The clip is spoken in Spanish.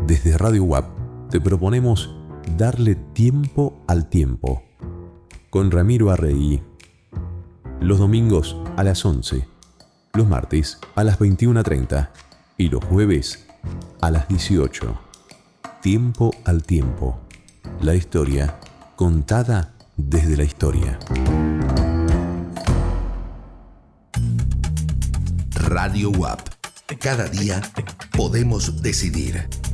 Desde Radio UAP te proponemos darle tiempo al tiempo. Con Ramiro Arregui. Los domingos a las 11, los martes a las 21:30 y los jueves a las 18. Tiempo al tiempo. La historia contada desde la historia. Radio UAP. Cada día podemos decidir.